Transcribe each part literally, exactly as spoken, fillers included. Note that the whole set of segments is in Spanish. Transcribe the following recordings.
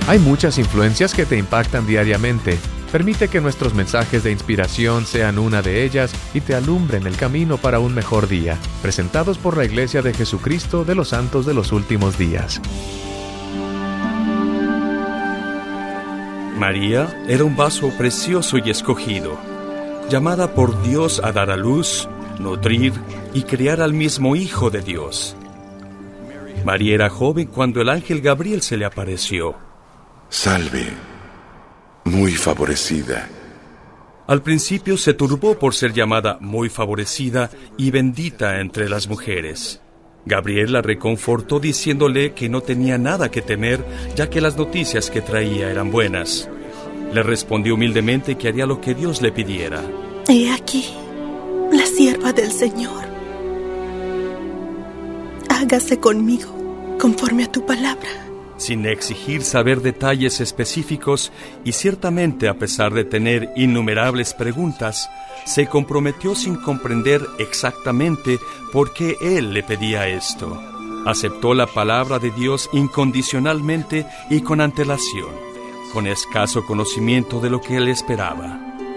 Hay muchas influencias que te impactan diariamente. Permite que nuestros mensajes de inspiración sean una de ellas y te alumbren el camino para un mejor día. Presentados por la Iglesia de Jesucristo de los Santos de los Últimos Días. María era un vaso precioso y escogido, llamada por Dios a dar a luz, nutrir y criar al mismo Hijo de Dios. María era joven cuando el ángel Gabriel se le apareció. Salve, muy favorecida. Al principio se turbó por ser llamada muy favorecida y bendita entre las mujeres. Gabriel la reconfortó diciéndole que no tenía nada que temer, ya que las noticias que traía eran buenas. Le respondió humildemente que haría lo que Dios le pidiera. He aquí, la sierva del Señor. Hágase conmigo conforme a tu palabra. Sin exigir saber detalles específicos y ciertamente a pesar de tener innumerables preguntas, se comprometió sin comprender exactamente por qué él le pedía esto. Aceptó la palabra de Dios incondicionalmente y con antelación, con escaso conocimiento de lo que él esperaba.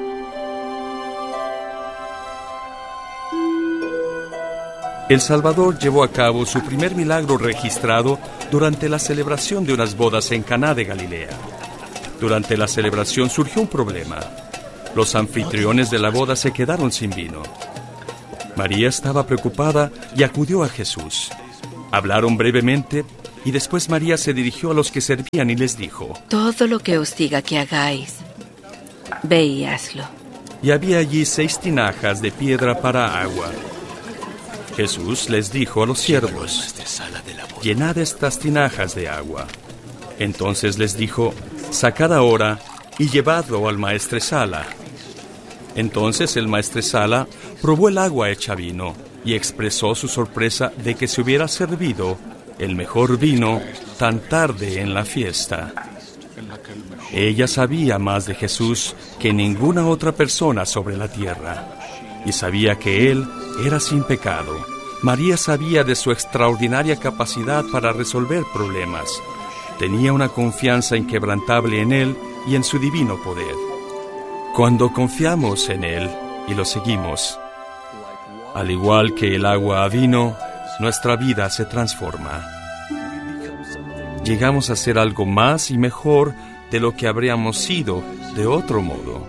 El Salvador llevó a cabo su primer milagro registrado durante la celebración de unas bodas en Caná de Galilea. Durante la celebración surgió un problema. Los anfitriones de la boda se quedaron sin vino. María estaba preocupada y acudió a Jesús. Hablaron brevemente y después María se dirigió a los que servían y les dijo: Todo lo que os diga que hagáis, ve y hazlo. Y había allí seis tinajas de piedra para agua. Jesús les dijo a los siervos: llenad estas tinajas de agua. Entonces les dijo: sacad ahora y llevadlo al maestresala. Entonces el maestresala probó el agua hecha vino y expresó su sorpresa de que se hubiera servido el mejor vino tan tarde en la fiesta. Ella sabía más de Jesús que ninguna otra persona sobre la tierra, y sabía que Él era sin pecado. María sabía de su extraordinaria capacidad para resolver problemas. Tenía una confianza inquebrantable en Él y en su divino poder. Cuando confiamos en Él y lo seguimos, al igual que el agua a vino, nuestra vida se transforma. Llegamos a ser algo más y mejor de lo que habríamos sido de otro modo.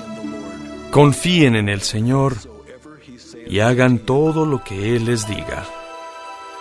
Confíen en el Señor y hagan todo lo que Él les diga.